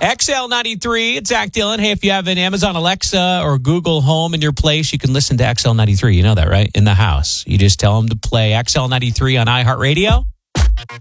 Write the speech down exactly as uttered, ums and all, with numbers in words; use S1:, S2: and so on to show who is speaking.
S1: X L ninety-three, it's Zach Dillon. Hey, if you have an Amazon Alexa or Google Home in your place, you can listen to X L ninety-three. You know that, right? In the house. You just tell them to play X L ninety-three on iHeartRadio.